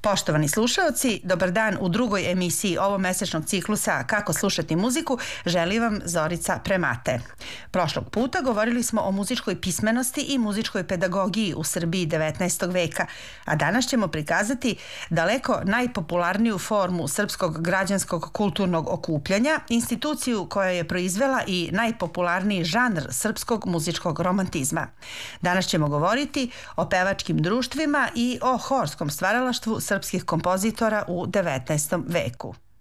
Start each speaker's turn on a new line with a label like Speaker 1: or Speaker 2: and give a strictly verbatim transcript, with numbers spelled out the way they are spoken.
Speaker 1: Poštovani slušaoci, dobar dan u drugoj emisiji ovomesečnog ciklusa Kako slušati muziku, želi vam Zorica Premate. Prošlog puta govorili smo o muzičkoj pismenosti i muzičkoj pedagogiji u Srbiji devetnaestog veka, a danas ćemo prikazati daleko najpopularniju formu srpskog građanskog kulturnog okupljanja, instituciju koja je proizvela i najpopularniji žanr srpskog muzičkog romantizma. Danas ćemo govoriti o pevačkim društvima i o horskom stvaralaštvu srpskih kompozitora u devetnaestom veku.